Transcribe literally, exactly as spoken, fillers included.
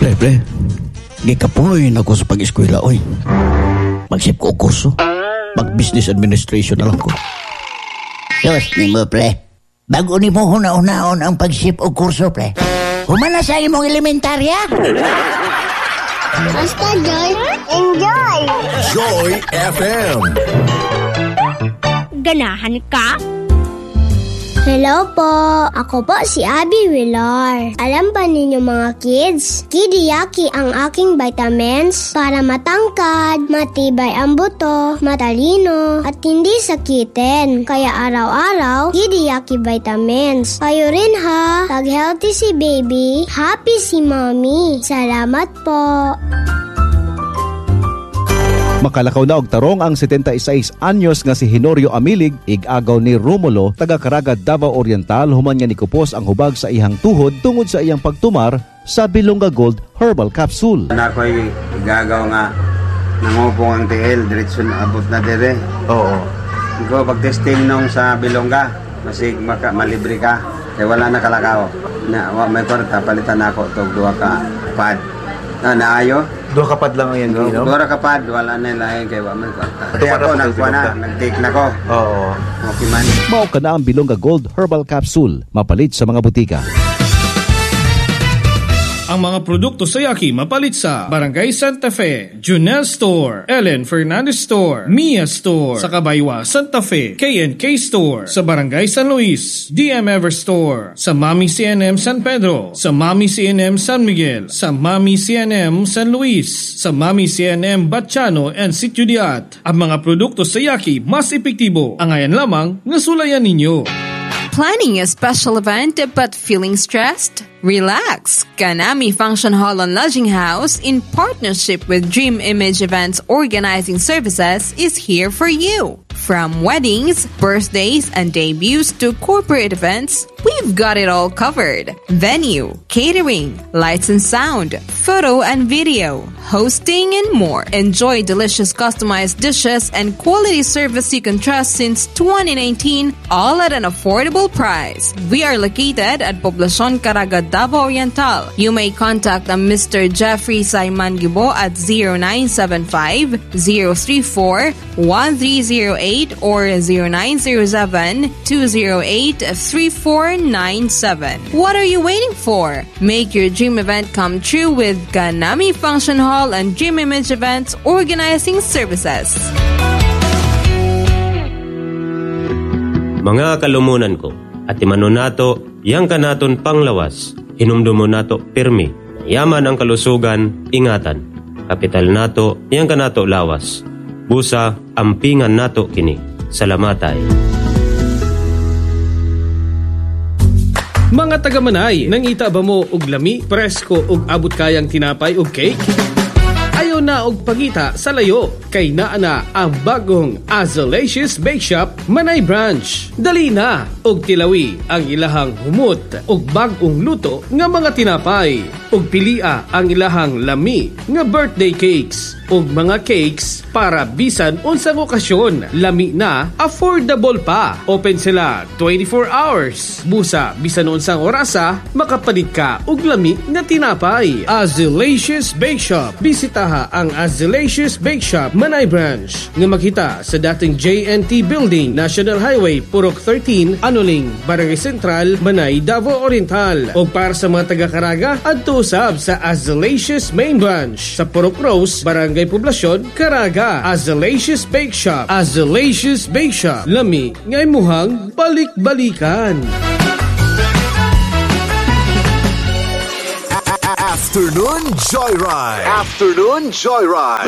Pre, pre. Gikapoy na ko sa pag-eskwela, oy. Mag-sip ko o kurso. Mag-business administration na lang ko. Diyos ni mo, pre. Bago ni mo huna-unaon ang pag-sip o kurso, pre. Humana sa imong elementarya. Basta, Joy. Enjoy! Joy F M. Ganahan ka? Hello po, ako po si Abby Villar. Alam ba ninyo mga kids, Kidiyaki ang aking vitamins para matangkad, matibay ang buto, matalino, at hindi sakitin. Kaya araw-araw, Kidiyaki vitamins. Kayo rin ha, pag healthy si baby, happy si mommy. Salamat po. Makalakaw na og tarong ang setenta-seis anyos nga si Henorio Amilig, ig-agaw ni Romulo, taga Caraga, Davao Oriental, human nga nikupos ang hubag sa ihang tuhod tungod sa iyang pagtumar sa Bilonga Gold Herbal Capsule. Ako'y igagaw nga nangupong ang T L, diretso na abot na dire. Oo. Ikaw pag-testing nung sa Bilonga, masig maka, malibre ka, kaya wala na kalakaw. Na, may kwarta, palitan ako ito, duha ka pad. Na, naayo? Dua kapad lang ang yan, no? no? Dua kapad, wala na lain kay wa man kwarta. Kaya ako nagkuha na, nag-take na ko. Oo. Okay man. Mao ka na ang Bilonga Gold Herbal Capsule, mapalit sa mga butika. Ang mga produkto sa Yaki mapalit sa Barangay Santa Fe, Junel Store, Ellen Fernandez Store, Mia Store, sa Kabaywa, Santa Fe, K and K Store, sa Barangay San Luis, D M Ever Store, sa Mami C N M San Pedro, sa Mami C N M San Miguel, sa Mami C N M San Luis, sa Mami C N M Batchano and Sitio Diat. Ang mga produkto sa Yaki mas epektibo. Ang ayan lamang nasulayan ninyo. Planning a special event but feeling stressed? Relax! Kanami Function Hall and Lodging House, in partnership with Dream Image Events Organizing Services, is here for you. From weddings, birthdays, and debuts to corporate events, we've got it all covered. Venue, catering, lights and sound, photo and video, hosting, and more. Enjoy delicious customized dishes and quality service you can trust since twenty nineteen, all at an affordable price. We are located at Poblacion Caraga, Davao Oriental. You may contact uh, Mister Jeffrey Saiman Gibo at zero nine seven five, zero three four, one three zero eight or zero nine zero seven, two zero eight, three four nine seven. What are you waiting for? Make your dream event come true with Kanami Function Hall and Dream Image Events Organizing Services. Mga kalumunan ko, at imano nato, yang kanaton panglawas, hinumdumo nato pirmi, yaman ang kalusugan, ingatan, kapital nato, yang kanato lawas, busa, ampingan nato kini, salamatay. Mga taga-Manay, nangita ba mo og lami, presko og abot kayang tinapay og cake? Ayaw na og pagita sa layo, kay naa na ang bagong Azalicious Bake Shop Manay Branch. Dali na og tilawi ang ilahang humot og bagong luto nga mga tinapay, og pilia ang ilahang lami nga birthday cakes og mga cakes para bisan unsang okasyon. Lami na, affordable pa. Open sila twenty-four hours. Busa bisan unsang orasa, makapalit ka og lami nga tinapay. Azalicious Bake Shop. Bisitaha ang Azalicious Bake Shop Manay Branch nga makita sa dating J N T Building, National Highway, Purok thirteen, Anuling, Barangay Central, Manay, Davao Oriental. O para sa mga taga-Caraga, adto usab sa Azalicious Main Branch sa Purok Rose, Barangay Poblacion, Caraga. Azalicious Bake Shop. Azalicious Bake Shop. Lami nga imuhang balik-balikan. Afternoon Joyride. Afternoon Joyride.